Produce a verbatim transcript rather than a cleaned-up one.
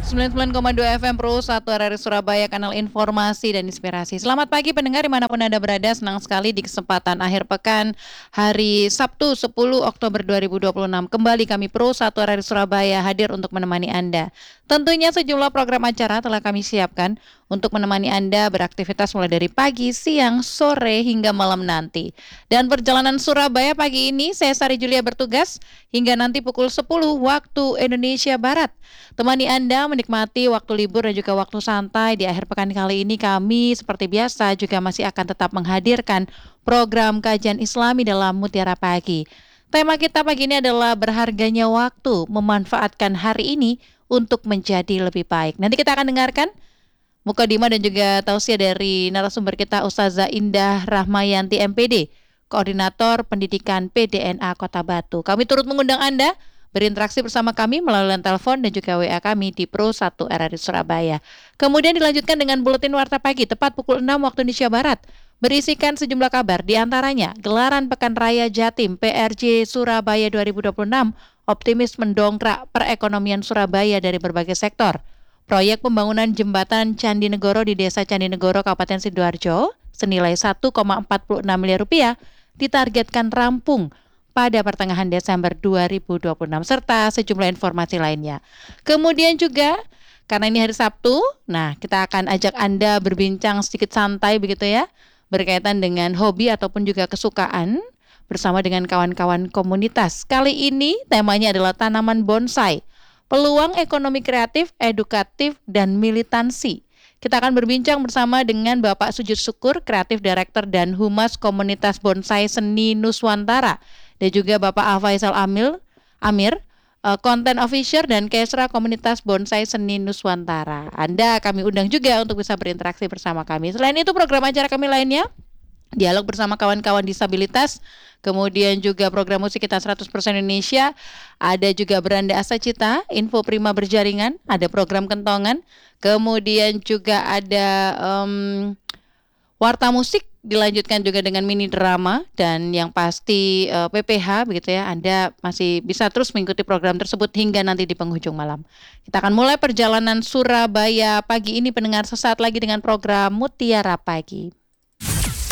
sembilan puluh sembilan koma dua F M Pro satu R R I Surabaya, kanal informasi dan inspirasi. Selamat pagi pendengar dimanapun Anda berada. Senang sekali di kesempatan akhir pekan hari Sabtu sepuluh Oktober dua ribu dua puluh enam. Kembali kami Pro satu R R I Surabaya hadir untuk menemani Anda. Tentunya sejumlah program acara telah kami siapkan untuk menemani Anda beraktivitas mulai dari pagi, siang, sore hingga malam nanti. Dan perjalanan Surabaya pagi ini saya Sari Julia bertugas hingga nanti pukul sepuluh waktu Indonesia Barat. Temani Anda menikmati waktu libur dan juga waktu santai di akhir pekan kali ini. Kami seperti biasa juga masih akan tetap menghadirkan program kajian Islami dalam Mutiara Pagi. Tema kita pagi ini adalah berharganya waktu, memanfaatkan hari ini untuk menjadi lebih baik. Nanti kita akan dengarkan mukadimah dan juga tausiah dari narasumber kita Ustazah Indah Rahmayanti M P D, Koordinator Pendidikan P D N A Kota Batu. Kami turut mengundang Anda berinteraksi bersama kami melalui telepon dan juga W A kami di Pro satu R R I Surabaya. Kemudian dilanjutkan dengan buletin warta pagi tepat pukul enam waktu Indonesia Barat. Berisikan sejumlah kabar, diantaranya gelaran Pekan Raya Jatim P R J Surabaya dua ribu dua puluh enam optimis mendongkrak perekonomian Surabaya dari berbagai sektor. Proyek pembangunan jembatan Candi Negoro di Desa Candi Negoro, Kabupaten Sidoarjo senilai satu koma empat enam miliar rupiah ditargetkan rampung pada pertengahan Desember dua ribu dua puluh enam serta sejumlah informasi lainnya. Kemudian juga karena ini hari Sabtu, nah kita akan ajak Anda berbincang sedikit santai begitu ya, berkaitan dengan hobi ataupun juga kesukaan bersama dengan kawan-kawan komunitas. Kali ini temanya adalah tanaman bonsai, peluang ekonomi kreatif, edukatif, dan militansi. Kita akan berbincang bersama dengan Bapak Sujud Syukur, Kreatif Director dan Humas Komunitas Bonsai Seni Nuswantara, dan juga Bapak Afaisal Amil, Amir, Content Officer dan Kesra Komunitas Bonsai Seni Nuswantara. Anda kami undang juga untuk bisa berinteraksi bersama kami. Selain itu program acara kami lainnya, dialog bersama kawan-kawan disabilitas, kemudian juga program musik kita seratus persen Indonesia, ada juga Beranda Asa Cita, Info Prima Berjaringan, ada program Kentongan, kemudian juga ada um, Warta Musik, dilanjutkan juga dengan mini drama, dan yang pasti uh, P P H begitu ya. Anda masih bisa terus mengikuti program tersebut hingga nanti di penghujung malam. Kita akan mulai perjalanan Surabaya pagi ini pendengar sesaat lagi dengan program Mutiara Pagi.